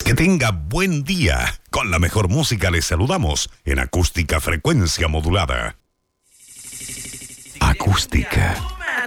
Que tenga buen día. Con la mejor música les saludamos en Acústica Frecuencia Modulada. Acústica